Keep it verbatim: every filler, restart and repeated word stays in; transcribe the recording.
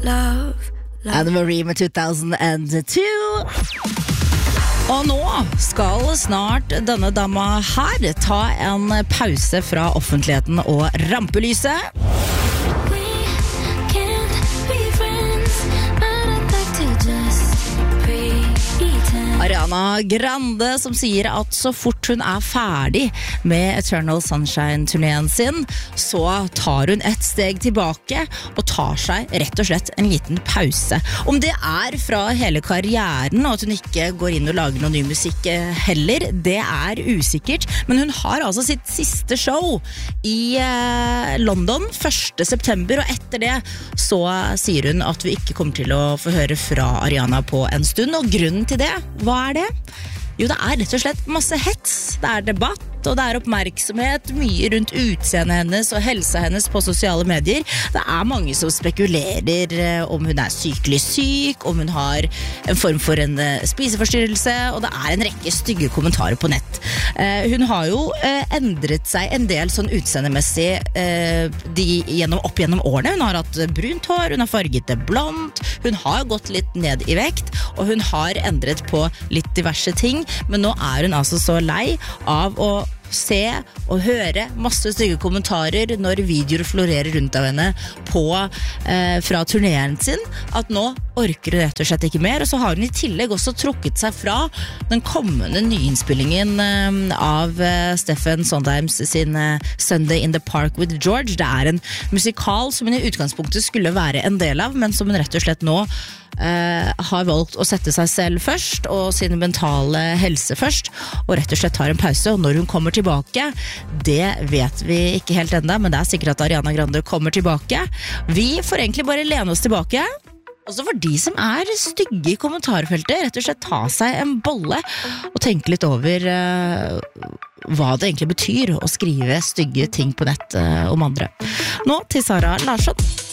love, love. Anne Marie med two thousand two. Og nå skal snart denne dama her ta en pause fra offentligheten og rampelyset. Ariana Grande som sier at så fort hun er ferdig med Eternal Sunshine-turneen sin, så tar hun et steg tilbake og tar seg rett og slett en liten pause. Om det er fra hele karrieren og at hun ikke går inn og lager noe ny musikk heller, det er usikkert. Men hun har altså sitt siste show i eh, London første september, og etter det så sier hun at vi ikke kommer til å få høre fra Ariana på en stund, og grunnen til det, hva er det? Jo, det er rett og slett masse hets, det er debatt, og det er oppmerksomhet, mye rundt utseendet hennes og helsa hennes på sosiale medier. Det er mange som spekulerer om hun er sykelig syk, om hun har en form for en spiseforstyrrelse, og det er en rekke stygge kommentarer på nett. Eh, hun har jo eh, endret seg en del sånn utseendemessig eh, de, gjennom, opp gjennom årene. Hun har hatt brunt hår, hun har farget det blondt, hun har gått litt ned i vekt, og hun har endret på litt diverse ting, men nå er hun altså så lei av å se og høre masse stygge kommentarer når videoer florerer rundt av henne på, eh, fra turneren sin, at nå orker hun rett og slett ikke mer, og så har hun i tillegg også trukket seg fra den kommende nyinnspillingen eh, av eh, Stephen Sondheims sin eh, Sunday in the Park with George. Det er en musikal som hun i utgangspunktet skulle være en del av, men som hun rett og slett nå Uh, har valgt å sette seg selv først og sin mentale helse først, og rett og slett tar en pause. Og når hun kommer tilbake, det vet vi ikke helt enda, men det er sikkert at Ariana Grande kommer tilbake. Vi får egentlig bare lene oss tilbake. Også for de som er stygge i kommentarfeltet, rett og slett ta seg en bolle og tenke litt over uh, hva det egentlig betyr å skrive stygge ting på nett uh, om andre. Nå til Sara Larsson.